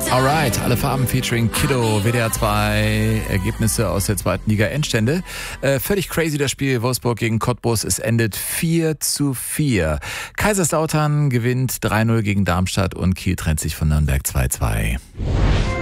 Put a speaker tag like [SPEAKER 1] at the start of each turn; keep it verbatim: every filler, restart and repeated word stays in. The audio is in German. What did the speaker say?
[SPEAKER 1] Alright, alle Farben featuring Kiddo, W D R zwei, Ergebnisse aus der zweiten Liga, Endstände. Äh, völlig crazy das Spiel Wolfsburg gegen Cottbus, es endet vier zu vier. Kaiserslautern gewinnt drei null gegen Darmstadt und Kiel trennt sich von Nürnberg zwei zwei.